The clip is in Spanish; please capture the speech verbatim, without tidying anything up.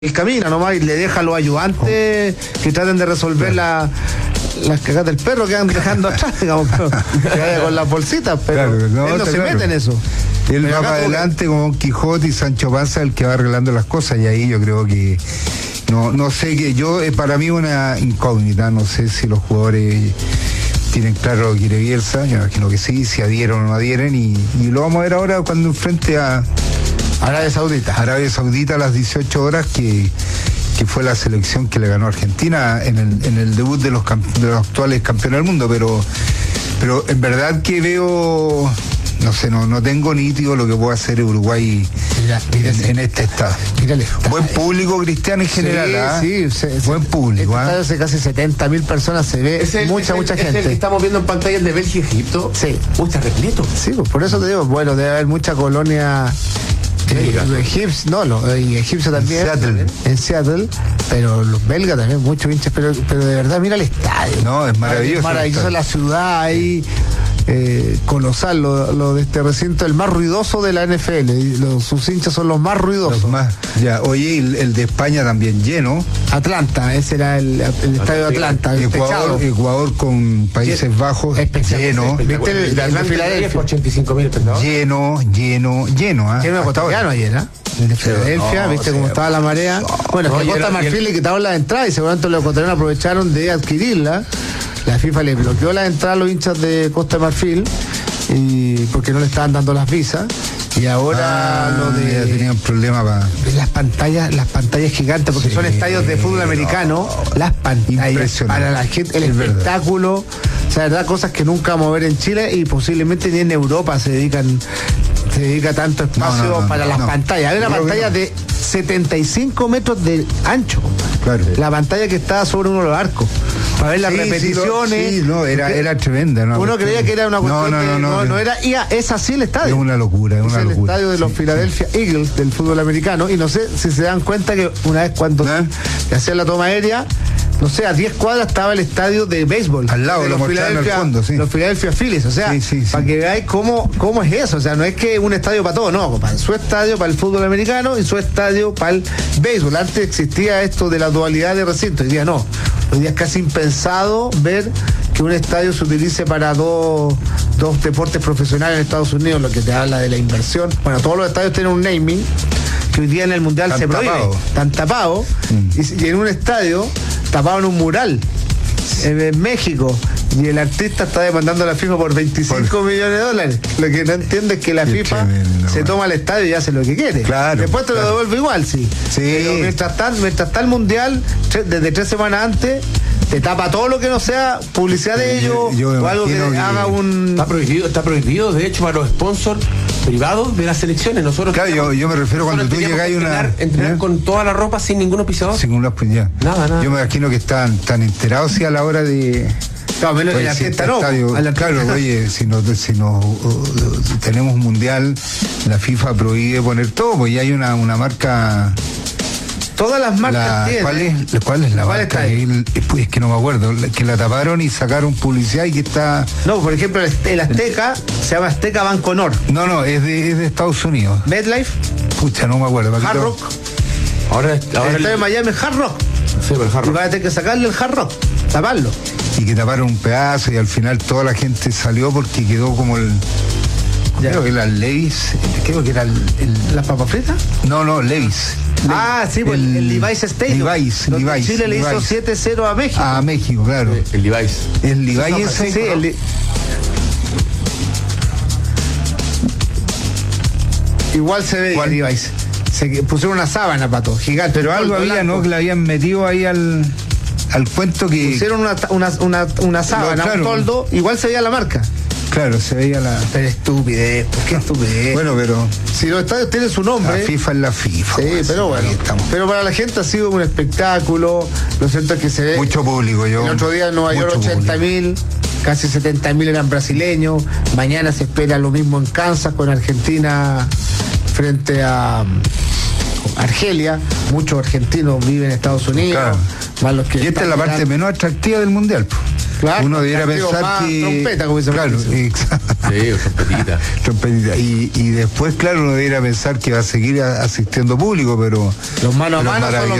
él camina nomás y le deja a los ayudantes que traten de resolver la, las cagadas del perro que van dejando atrás, digamos, que vaya con las bolsitas, pero claro, no, él no se claro. mete en eso. Él Pero va acá para como adelante como un Quijote y Sancho Panza el que va arreglando las cosas, y ahí yo creo que no no sé, que yo es para mí una incógnita, no sé si los jugadores tienen claro lo que quiere Bielsa, yo imagino que sí, si adhieren o no adhieren, y, y lo vamos a ver ahora cuando enfrente a Arabia Saudita. Arabia Saudita a las dieciocho horas, que, que fue la selección que le ganó a Argentina en el, en el debut de los, de los actuales campeones del mundo, pero, pero en verdad que veo, no sé, no, no tengo nítido lo que puede hacer Uruguay Mira, mira en, ese- en este estado. Mira el estadio. Buen público, Cristiano, en general, ¿ah? Sí, sí, se- Buen se- público, este ¿ah? estadio hace casi setenta mil personas, se ve Es el- mucha, es el- mucha es el gente. que estamos viendo en pantalla, el de Bélgica y Egipto. Sí. Uy, está repleto. Sí, pues por eso te digo, bueno, debe haber mucha colonia Belga. eh, egipcia, no, no, y egipcio también, Seattle. en Seattle, pero los belgas también, muchos hinchas, pero, pero de verdad, mira el estadio. No, es maravilloso Es maravilloso el la ciudad ahí, eh, colosal, lo, lo de este recinto, el más ruidoso de la N F L, y los, sus hinchas son los más ruidosos. Los más, ya, oye, el, el de España también lleno. Atlanta, ese era el, el estadio de Atlanta, el techado. Ecuador, Ecuador con Países Bajos, Espectacular. lleno, ¿Viste el- el de Gran Canaria Filadelfia? por ochenta y cinco mil espectadores. lleno, lleno, lleno, ¿ah? Tiene un Hasta ahora. ecuatoriano ayer, ¿ah? El de Filadelfia, no, ¿viste sí, cómo estaba la marea? Bueno, no, que y Costa era- y Marfil el- le quitaron la entrada y seguramente los ecuatorianos aprovecharon de adquirirla. La FIFA le bloqueó la entrada a los hinchas de Costa de Marfil y porque no le estaban dando las visas. Y ahora Ah, lo ya de tenían problema para... las pantallas, las pantallas gigantes, porque Sí, son estadios de fútbol americano, las pantallas Impresionante. para la gente, el Es verdad. espectáculo, o sea, verdad, cosas que nunca vamos a ver en Chile y posiblemente ni en Europa se dedican, se dedica tanto espacio No, no, no, para no, las no. pantallas. Hay una Yo creo que pantalla no. de setenta y cinco metros de ancho, compadre. Claro. La pantalla que está sobre uno de los arcos, para ver las Sí, sí, repeticiones. lo- sí, no, era, era tremenda. ¿no? Uno creía que era una cuestión no, no, que no, no, no, no era, y ah, es así el estadio. Es una locura, es Es una el locura. estadio de los Sí, Philadelphia Eagles del fútbol americano, y no sé si se dan cuenta que una vez cuando ¿Eh? se hacía la toma aérea, no sé, a diez cuadras estaba el estadio de béisbol. Al lado, de lo los mostraban al Philadelphia, fondo, sí. los Philadelphia Phillies, o sea, Sí, sí, sí. para que veáis cómo, cómo es eso, o sea, no es que un estadio para todo, no, compadre, su estadio para el fútbol americano y su estadio para el béisbol. Antes existía esto de la dualidad de recinto, hoy día no. Hoy día es casi impensado ver que un estadio se utilice para dos, dos deportes profesionales en Estados Unidos, lo que te habla de la inversión. Bueno, todos los estadios tienen un naming que hoy día en el Mundial Tan se prohíbe. tapado. Están tapados. Mm. Y, si- y en un estadio, tapado en un mural, en, en México. Y el artista está demandando a la FIFA por veinticinco Por- millones de dólares. Lo que no entiende es que la Qué FIFA tremendo, se man. toma el estadio y hace lo que quiere. Claro, Después te lo claro. devuelve igual, sí. Sí. Pero mientras está, mientras está el Mundial, tre- desde tres semanas antes, te tapa todo lo que no sea publicidad de Sí, ellos yo- yo me o algo que, imagino que- haga un... Está prohibido, está prohibido, de hecho, para los sponsors privados de las selecciones. Nosotros Claro, yo, yo me refiero cuando tú nosotros llegas y teníamos que una... entrenar, entrenar ¿eh? con toda la ropa sin ningún auspiciador. Sin una ya. Nada, nada. Yo me imagino que están tan enterados y a la hora de... No, menos Oye, el si artista este no. estadio- al artista. claro, oye, si nos, si nos uh, tenemos mundial, la FIFA prohíbe poner todo, pues ya hay una, una marca. Todas las marcas La, tienen. ¿cuál, es, ¿Cuál es la ¿Cuál marca? está ahí? El- es, pues, es que no me acuerdo, la- que la taparon y sacaron publicidad y que está. No, por ejemplo, el, el Azteca se llama Azteca Banco Honor. No, no, es de, es de Estados Unidos. MetLife, Pucha, no me acuerdo. ¿para qué Hard lo- Rock. Ahora, El ahora estadio de Miami es Hard Rock. sí, pero el Hard Y Rock. vas a tener que sacarle el Hard Rock, taparlo. Y que taparon un pedazo y al final toda la gente salió porque quedó como el. Ya. Creo que era el Levis, creo que era el. el- ¿Las papas fritas? no, no, Levis. Ah, sí, pues el, el Levi's Stadium. Levi's, Donde Levi's, Chile le hizo Levi's. siete cero a México. A México, claro. El device. El Levi's ese. sí, el Li- Igual se ve ¿Cuál? el Levi's. Se que- pusieron una sábana, pato, gigante. Pero un algo toldo había, blanco. ¿no? Que le habían metido ahí al, al cuento que. Pusieron una, una, una, una sábana, claro. un toldo, igual se veía la marca. Claro, se veía la. Pero estupidez, pues qué estupidez. Bueno, pero si los estadios tienen su la nombre. FIFA es la FIFA. Sí, pues, pero bueno. ahí estamos. Pero para la gente ha sido un espectáculo. Lo cierto es que se ve. Mucho público, yo. El otro día en Nueva York mucho ochenta público. mil, casi setenta mil eran brasileños. Mañana se espera lo mismo en Kansas con Argentina frente a um, Argelia. Muchos argentinos viven en Estados Unidos. Claro. Más los que Y esta es están la parte mirando. menos atractiva del mundial. pues. Claro, Uno debiera atractivo, pensar más que. trompeta, como dice Claro, Patricio. exacto. Sí, trompetita. Trompetita. Y, y después, claro, uno debería pensar que va a seguir a- asistiendo público, pero Los mano a pero mano son los